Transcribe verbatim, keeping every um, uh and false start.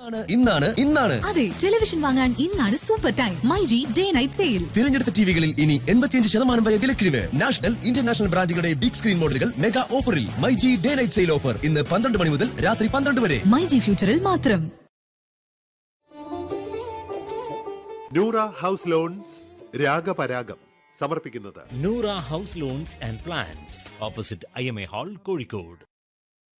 ഇന്നാണ് ഇന്നാണ് അതെ, ടെലിവിഷൻ വാങ്ങാൻ ഇന്നാണ് super time. MyG day night sale. തിരഞ്ഞെടുത്ത ടിവികളിൽ ഇനി എൺപത്തിയഞ്ച് ശതമാനം വരെ വിലക്കിഴിവ്. നാഷണൽ ഇന്റർനാഷണൽ ബ്രാൻഡുകളുടെ ബിഗ് സ്ക്രീൻ മോഡലുകൾ മെഗാ ഓഫറിൽ. MyG day night sale offer ഇന്ന് പന്ത്രണ്ട് മണി മുതൽ രാത്രി പന്ത്രണ്ട് വരെ. മൈജി ഫ്യൂച്ചറിൽ മാത്രം. നൂറ ഹൗസ് ലോൺസ് രാഗപരാഗം സമർപ്പിക്കുന്നത് Noora house loans and plans, opposite I M A hall, Kozhikode.